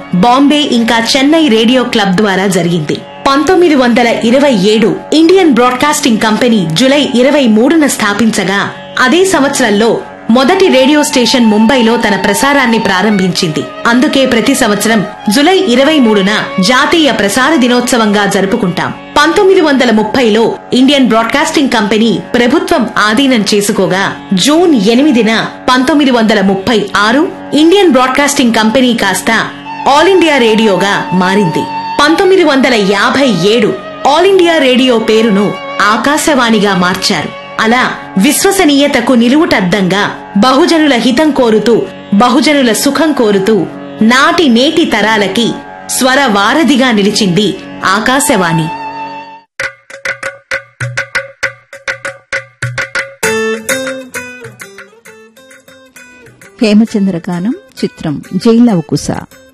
బాంబే ఇంకా Chennai radio club ద్వారా జరిగింది. 1927 ఇండియన్ బ్రాడ్కాస్టింగ్ కంపెనీ జూలై 23న స్థాపించగా అదే సంవత్సరంలో మొదటి రేడియో స్టేషన్ ముంబైలో తన ప్రసారాన్ని ప్రారంభించింది. అందుకే ప్రతి సంవత్సరం జూలై 23న జాతీయ ప్రసార దినోత్సవంగా జరుపుకుంటాం. 1930లో ఇండియన్ బ్రాడ్కాస్టింగ్ కంపెనీ ప్రభుత్వం ఆధీనం చేసుకోగా జూన్ 8న 1936 ఇండియన్ బ్రాడ్కాస్టింగ్ కంపెనీ కాస్త ఆల్ ఇండియా రేడియోగా మారింది. 1957 ఆల్ ఇండియా రేడియో పేరును ఆకాశవాణిగా మార్చారు. అలా విశ్వసనీయతకు నిలువుటద్దంగా బహుజనుల హితం కోరుతూ, బహుజనుల సుఖం కోరుతూ నాటి నేటి తరాలకి స్వర వారధిగా నిలిచింది ఆకాశవాణి. హేమచంద్రగానం చిత్రం జైలవకుశ.